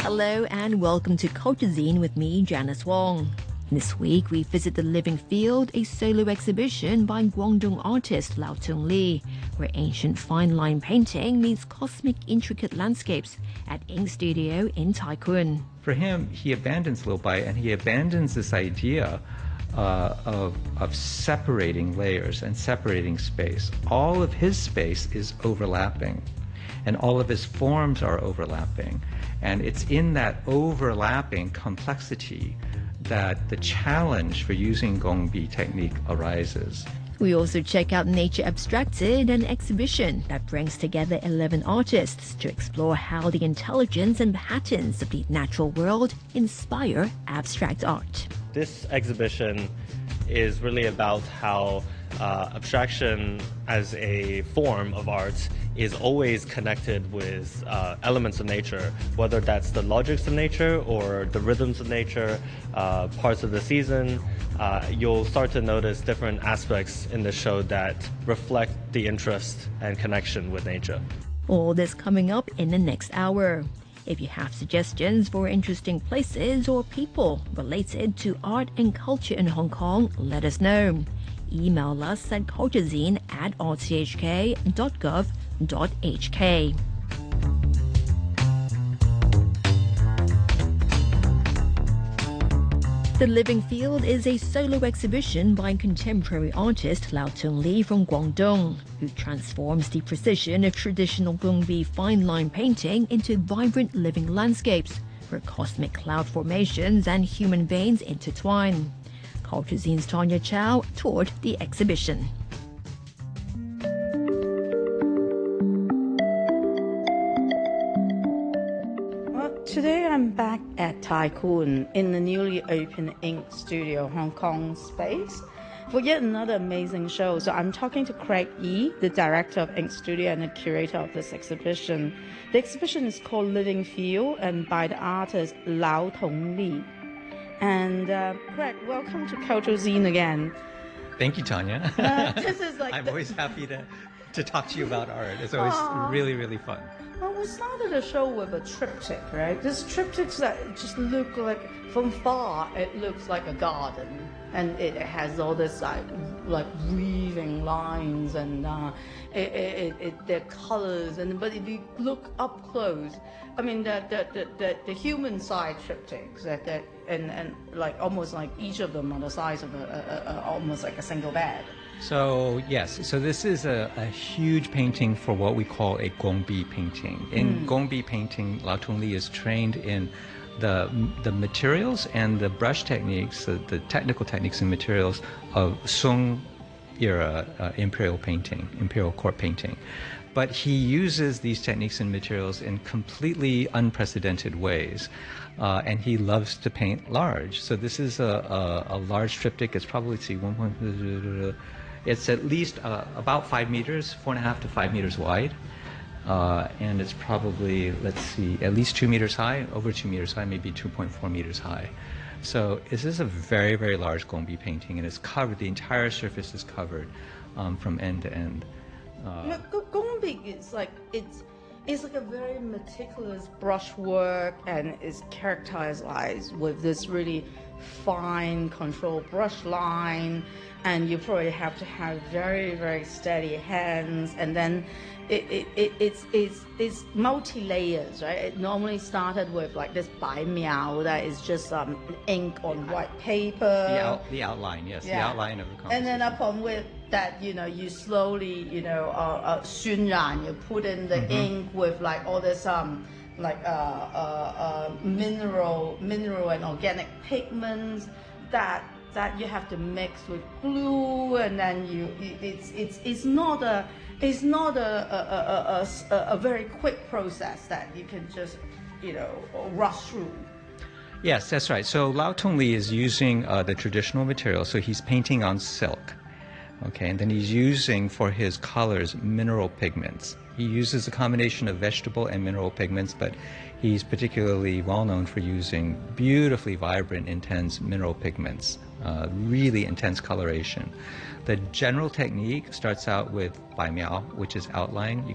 Hello and welcome to Culture Zine with me, Janice Wong. This week we visit The Living Field, a solo exhibition by Guangdong artist Lau Tung Li, where ancient fine line painting meets cosmic intricate landscapes at Ink Studio in Tai Kwun. For him, he abandons Liu Bai and he abandons this idea of separating layers and separating space. All of his space is overlapping, and all of his forms are overlapping. And it's in that overlapping complexity that the challenge for using Gongbi technique arises. We also check out Nature Abstracted, an exhibition that brings together 11 artists to explore how the intelligence and patterns of the natural world inspire abstract art. This exhibition is really about how abstraction as a form of art is always connected with elements of nature, whether that's the logics of nature or the rhythms of nature, parts of the season. You'll start to notice different aspects in the show that reflect the interest and connection with nature. All this coming up in the next hour. If you have suggestions for interesting places or people related to art and culture in Hong Kong, let us know. Email us at culturezine@rthk.gov.hk. The Living Field is a solo exhibition by contemporary artist Lau Tung Li from Guangdong, who transforms the precision of traditional Gongbi fine line painting into vibrant living landscapes where cosmic cloud formations and human veins intertwine. Culture Zine's Tanya Chow toured the exhibition. Today I'm back at Tai Kwun in the newly opened Ink Studio Hong Kong space for yet another amazing show. So I'm talking to Craig Yi, the director of Ink Studio and the curator of this exhibition. The exhibition is called Living Field and by the artist Lau Tung Li. And Craig, welcome to Culture Zine again. Thank you, Tanya. This is like I'm always happy to talk to you about art. It's always really, really fun. Well, we started the show with a triptych, right? This triptych that just look like, from far, it looks like a garden. And it has all this like weaving lines and their colors. But if you look up close, I mean, the human side triptychs, and like almost like each of them are the size of almost like a single bed. So yes, so this is a huge painting for what we call a Gongbi painting. In Gongbi painting, Lau Tung Li is trained in the materials and the brush techniques, the technical techniques and materials of Song era imperial painting, imperial court painting. But he uses these techniques and materials in completely unprecedented ways. And he loves to paint large. So this is a large triptych. It's probably, it's at least about 5 meters, 4.5 to 5 meters wide. And it's probably, let's see, at least 2 meters high, over 2 meters high, maybe 2.4 meters high. So this is a very, very large Gongbi painting, and it's covered, the entire surface is covered from end to end. Gongbi is like, it's like a very meticulous brushwork and is characterized with this really fine controlled brush line, and you probably have to have very, very steady hands, and then it's multi-layers, right? It normally started with like this bai miao that is just ink on white paper. The outline, yes, Yeah. the outline of the composition. And then upon with that, you slowly, xun ran, you put in the ink with like all this mineral and organic pigments that you have to mix with glue, and then it's not a very quick process that you can just rush through. Yes, that's right. So Lau Tung Li is using the traditional material. So he's painting on silk. Okay, and then he's using for his colors mineral pigments. He uses a combination of vegetable and mineral pigments, but he's particularly well known for using beautifully vibrant, intense mineral pigments, really intense coloration. The general technique starts out with bai miao, which is outline.